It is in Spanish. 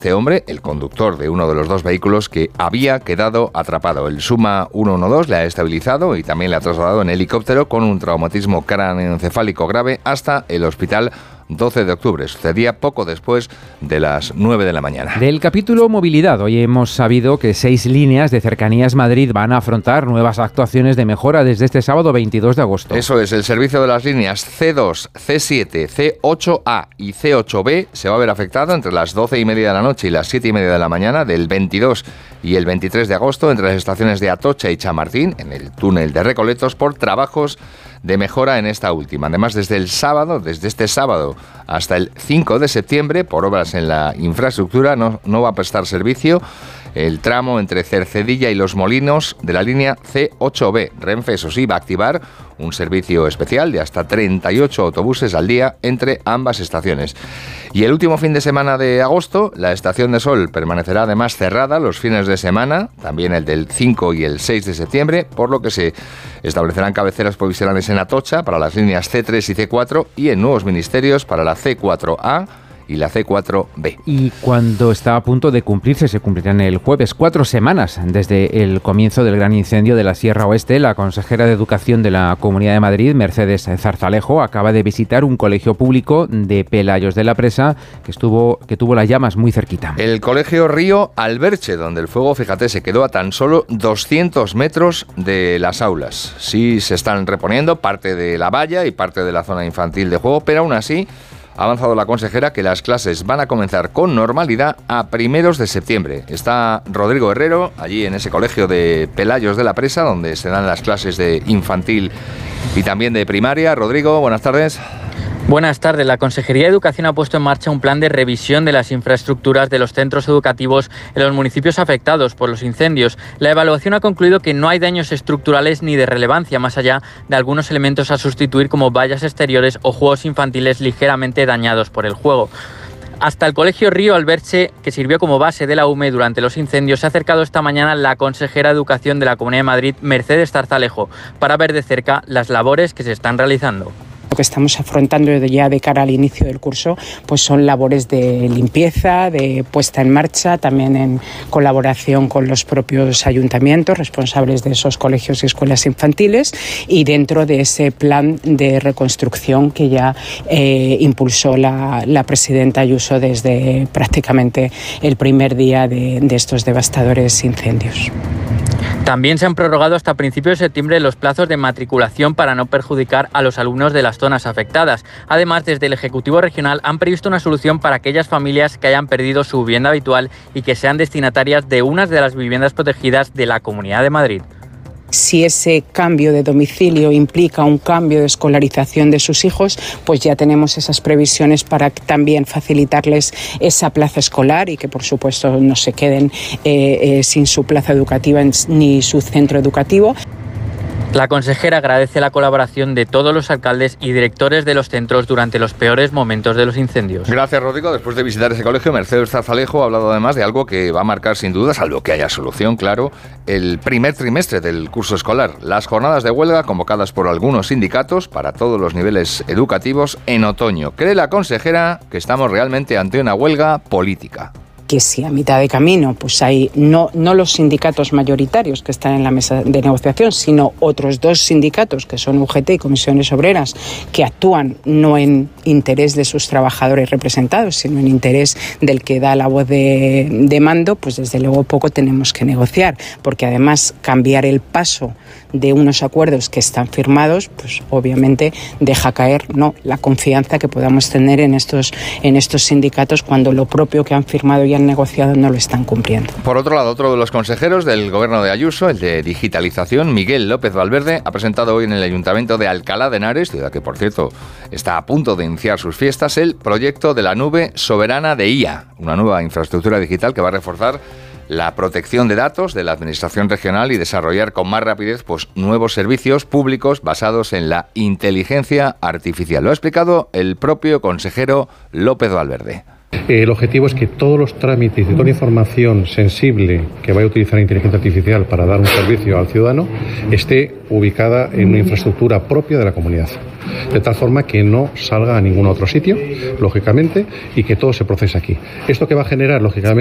Este hombre, el conductor de uno de los dos vehículos que había quedado atrapado. El Suma 112 le ha estabilizado y también le ha trasladado en helicóptero con un traumatismo craneoencefálico grave hasta el hospital 12 de octubre. Sucedía poco después de las 9 de la mañana. Del capítulo movilidad, hoy hemos sabido que 6 líneas de Cercanías Madrid van a afrontar nuevas actuaciones de mejora desde este sábado 22 de agosto. Eso es, el servicio de las líneas C2, C7, C8A y C8B se va a ver afectado entre las 12:30 de la noche y las 7:30 de la mañana del 22 y el 23 de agosto entre las estaciones de Atocha y Chamartín, en el túnel de Recoletos, por trabajos de mejora en esta última. Además, desde este sábado hasta el 5 de septiembre, por obras en la infraestructura, no va a prestar servicio el tramo entre Cercedilla y Los Molinos de la línea C8B. Renfe, eso sí, va a activar un servicio especial de hasta 38 autobuses al día entre ambas estaciones. Y el último fin de semana de agosto, la Estación de Sol permanecerá además cerrada los fines de semana, también el del 5 y el 6 de septiembre, por lo que se establecerán cabeceras provisionales en Atocha para las líneas C3 y C4 y en nuevos ministerios para la C4A y la C4B. Y cuando está a punto de cumplirse, se cumplirán el jueves 4 semanas desde el comienzo del gran incendio de la Sierra Oeste, la consejera de Educación de la Comunidad de Madrid, Mercedes Zarzalejo, acaba de visitar un colegio público de Pelayos de la Presa que tuvo las llamas muy cerquita. El colegio Río Alberche, donde el fuego, fíjate, se quedó a tan solo 200 metros de las aulas. Sí se están reponiendo parte de la valla y parte de la zona infantil de juego, pero aún así ha avanzado la consejera que las clases van a comenzar con normalidad a primeros de septiembre. Está Rodrigo Herrero, allí en ese colegio de Pelayos de la Presa, donde se dan las clases de infantil y también de primaria. Rodrigo, buenas tardes. Buenas tardes. La Consejería de Educación ha puesto en marcha un plan de revisión de las infraestructuras de los centros educativos en los municipios afectados por los incendios. La evaluación ha concluido que no hay daños estructurales ni de relevancia, más allá de algunos elementos a sustituir como vallas exteriores o juegos infantiles ligeramente dañados por el fuego. Hasta el colegio Río Alberche, que sirvió como base de la UME durante los incendios, se ha acercado esta mañana la consejera de Educación de la Comunidad de Madrid, Mercedes Zarzalejo, para ver de cerca las labores que se están realizando. Lo que estamos afrontando ya de cara al inicio del curso pues son labores de limpieza, de puesta en marcha, también en colaboración con los propios ayuntamientos responsables de esos colegios y escuelas infantiles, y dentro de ese plan de reconstrucción que ya impulsó la presidenta Ayuso desde prácticamente el primer día de estos devastadores incendios. También se han prorrogado hasta principios de septiembre los plazos de matriculación para no perjudicar a los alumnos de las zonas afectadas. Además, desde el Ejecutivo Regional han previsto una solución para aquellas familias que hayan perdido su vivienda habitual y que sean destinatarias de unas de las viviendas protegidas de la Comunidad de Madrid. Si ese cambio de domicilio implica un cambio de escolarización de sus hijos, pues ya tenemos esas previsiones para también facilitarles esa plaza escolar y que, por supuesto, no se queden sin su plaza educativa ni su centro educativo. La consejera agradece la colaboración de todos los alcaldes y directores de los centros durante los peores momentos de los incendios. Gracias, Rodrigo. Después de visitar ese colegio, Mercedes Zarzalejo ha hablado además de algo que va a marcar sin duda, salvo que haya solución, claro, el primer trimestre del curso escolar. Las jornadas de huelga convocadas por algunos sindicatos para todos los niveles educativos en otoño. Cree la consejera que estamos realmente ante una huelga política. Que si a mitad de camino pues hay no los sindicatos mayoritarios que están en la mesa de negociación, sino otros dos sindicatos que son UGT y Comisiones Obreras, que actúan no en interés de sus trabajadores representados, sino en interés del que da la voz de mando, pues desde luego poco tenemos que negociar, porque además cambiar el paso de unos acuerdos que están firmados, pues obviamente deja caer la confianza que podamos tener en estos sindicatos cuando lo propio que han firmado y han negociado no lo están cumpliendo. Por otro lado, otro de los consejeros del gobierno de Ayuso, el de digitalización, Miguel López Valverde, ha presentado hoy en el Ayuntamiento de Alcalá de Henares, ciudad que por cierto está a punto de iniciar sus fiestas, el proyecto de la nube soberana de IA, una nueva infraestructura digital que va a reforzar la protección de datos de la administración regional y desarrollar con más rapidez nuevos servicios públicos basados en la inteligencia artificial. Lo ha explicado el propio consejero López Valverde. El objetivo es que todos los trámites y toda la información sensible que vaya a utilizar la inteligencia artificial para dar un servicio al ciudadano esté ubicada en una infraestructura propia de la comunidad, de tal forma que no salga a ningún otro sitio, lógicamente, y que todo se procese aquí. Esto que va a generar, lógicamente,